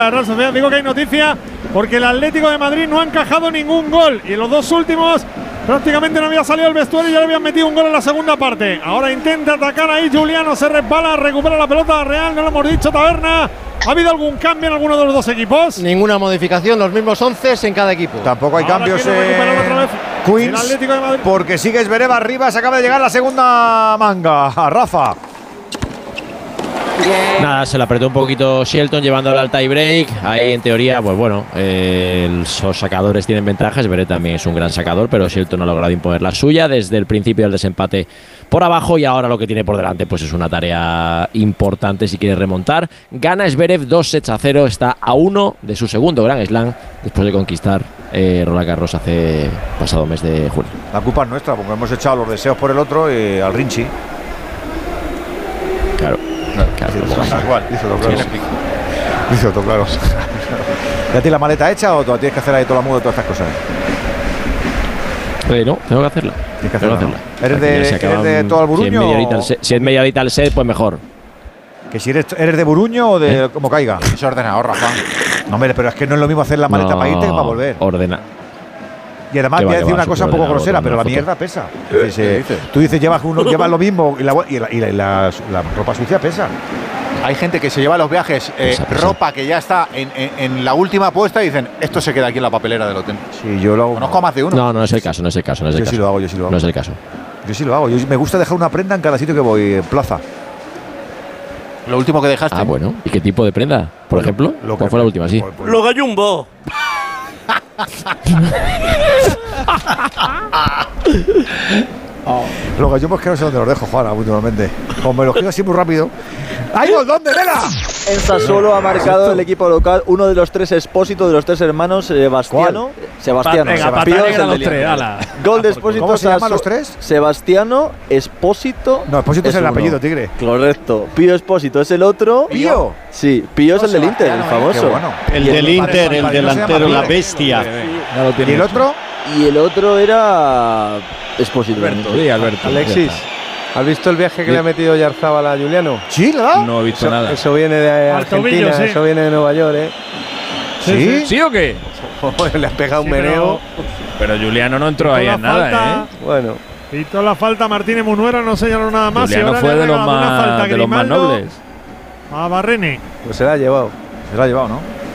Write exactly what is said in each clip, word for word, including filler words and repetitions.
La Real Sociedad, digo que hay noticia porque el Atlético de Madrid no ha encajado ningún gol y en los dos últimos prácticamente no había salido el vestuario y ya le habían metido un gol en la segunda parte. Ahora intenta atacar ahí Juliano, se resbala, recupera la pelota Real, no lo hemos dicho, Taberna. ¿Ha habido algún cambio en alguno de los dos equipos? Ninguna modificación, los mismos once en cada equipo. Tampoco hay Ahora cambios en Queens, porque sigue Zverev arriba, se acaba de llegar la segunda manga. A Rafa. Nada, se la apretó un poquito Shelton llevándola al tie break. Ahí en teoría, pues bueno, eh, los sacadores tienen ventajas. Zverev también es un gran sacador, pero Shelton ha logrado imponer la suya desde el principio del desempate por abajo y ahora lo que tiene por delante pues es una tarea importante si quiere remontar. Gana Zverev dos sets a cero, está a uno de su segundo Grand Slam después de conquistar eh, Roland Garros hace pasado mes de junio. La culpa es nuestra porque hemos echado los deseos por el otro y al Rinchi. Claro. Claro, claro, igual. Dice otro, claro. ¿Ya tienes la maleta hecha o tienes que hacer ahí toda la muda y todas estas cosas? Eh, no, tengo que hacerla. Tienes que hacerla. Tengo que hacerla. ¿Eres de, ¿eres de todo el Buruño? Si es media horita el set, pues mejor. Que si eres, eres de Buruño o de ¿Eh? como caiga. Es ordenador, Rafa. No, hombre, pero es que no es lo mismo hacer la maleta no, para irte que para volver. Ordena. Y además voy a decir una cosa un poco grosera, pero la mierda pesa. Dices, tú dices, llevas, uno, llevas lo mismo y, la, y, la, y la, la, la ropa sucia pesa. Hay gente que se lleva a los viajes eh, pesa, pesa. ropa que ya está en, en, en la última puesta y dicen, esto se queda aquí en la papelera del hotel. Sí, yo lo hago. Conozco a más de uno. No, no es el caso, no es el caso. No es el yo caso. sí lo hago, yo sí lo hago. No es el caso. Yo sí lo hago. Yo, me gusta dejar una prenda en cada sitio que voy, en plaza. Lo último que dejaste. Ah, bueno. ¿Y qué tipo de prenda? Por bueno, ejemplo, lo ¿cuál fue la última? Sí. Pues, pues, los gallumbos. Oh. Los gallumbos que no sé dónde los dejo, Juana, últimamente. Como me los quiero así muy rápido. ¡Ay, dónde, Vela! En Sassuolo ha marcado el equipo local uno de los tres Espósito de los tres hermanos, Sebastiano. ¿Cuál? Sebastiano. Venga, Pío es el los del tres, Gol de Espósito. ¿Cómo se llaman los tres? Sebastiano, Espósito. No, Espósito es, es el uno. Apellido, Tigre. Correcto. Pío Espósito es el otro. ¿Pío? Sí, Pío es el del Inter, el famoso. Bueno. El del Inter, el delantero, la bestia. ¿Y el otro? Y el otro era Espósito. Alberto, sí, Alberto. Alexis, ¿has visto el viaje que sí. le ha metido Yarzábal a Juliano? Sí, ¿no? No he visto eso, nada. Eso viene de Argentina, tobillo, sí. Eso viene de Nueva York, ¿eh? ¿Sí? ¿Sí, ¿Sí o qué? Le has pegado sí, un meneo. Pero, pero Juliano no entró ahí en nada, falta, ¿eh? Bueno. Quitó la falta Martínez Munuera, no señaló nada más. Juliano fue de los más, de los más nobles. A Barrene. Pues se la ha llevado. Se la ha llevado, ¿no?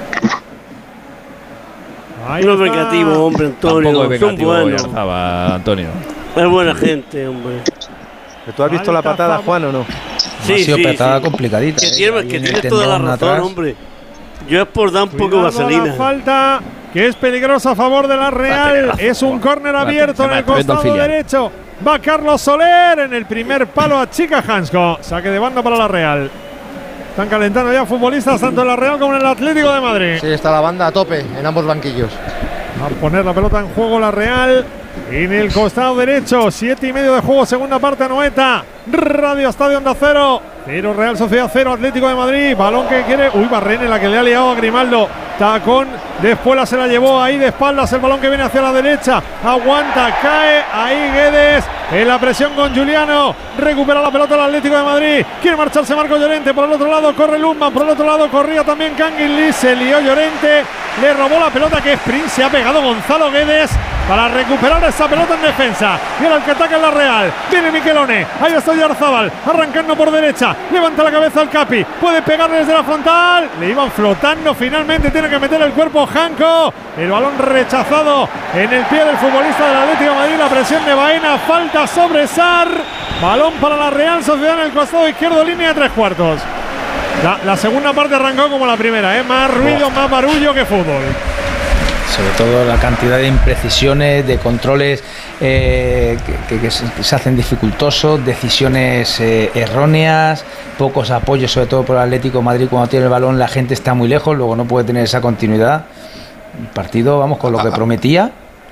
Ahí no es vengativo, hombre, Antonio. Tampoco es vengativo, son buenos. Yarzaba, Antonio. Es buena gente, hombre. ¿Tú has visto la patada, Juan, o no? Sí, ha sido sí, patada sí. complicadita. Que eh, tiene, que tiene toda la razón, atrás. hombre. Yo es por dar un poco de vaselina. La falta que es peligrosa a favor de la Real. Es un córner abierto en el costado derecho. Va Carlos Soler en el primer palo a Chica Hansko. Saque de banda para la Real. Están calentando ya futbolistas tanto en la Real como en el Atlético de Madrid. Sí, está la banda a tope en ambos banquillos. Va a poner la pelota en juego la Real. En el costado derecho, siete y medio de juego, segunda parte, Anoeta. Radio Estadio Onda Cero. Cero Real Sociedad, cero Atlético de Madrid. Balón que quiere. Uy, Barrene, la que le ha liado a Grimaldo. Tacón de Espuela se la llevó ahí de espaldas. El balón que viene hacia la derecha. Aguanta, cae. Ahí Guedes. En la presión con Juliano. Recupera la pelota el Atlético de Madrid. Quiere marcharse Marco Llorente. Por el otro lado corre Lundman. Por el otro lado corría también Canguilí. Se lió Llorente. Le robó la pelota que sprint. Se ha pegado Gonzalo Guedes para recuperar esa pelota en defensa. Y ahora el que ataca en la Real. Viene Miquelone. Ahí está Yarzábal. Arrancando por derecha. Levanta la cabeza al Capi. Puede pegarle desde la frontal. Le iban flotando. Finalmente tiene que meter el cuerpo Janko. El balón rechazado en el pie del futbolista del Atlético de Madrid. La presión de Baena. Falta sobre Sarr. Balón para la Real Sociedad en el costado izquierdo. Línea de tres cuartos. La, la segunda parte arrancó como la primera. ¿eh? Más ruido, oh. más barullo que fútbol. Sobre todo la cantidad de imprecisiones, de controles eh, que, que, que se hacen dificultosos, decisiones eh, erróneas, pocos apoyos, sobre todo por el Atlético de Madrid cuando tiene el balón, la gente está muy lejos, luego no puede tener esa continuidad. El partido, vamos, con lo que prometía.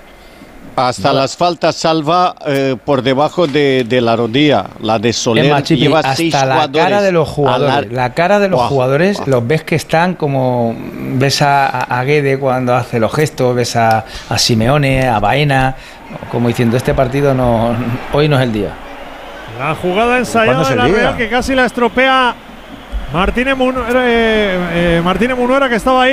Hasta no. las faltas salva eh, por debajo de, de la rodilla, la de Soler más, Chipi, lleva hasta seis la jugadores. cara de los jugadores, la, la cara de los wow. jugadores, wow. los ves que están como, ves a, a Guede cuando hace los gestos, ves a, a Simeone, a Baena, como diciendo este partido no, hoy no es el día. La jugada ensayada de la Real que casi la estropea Martínez Munuera, eh, eh, Martínez Munuera que estaba ahí.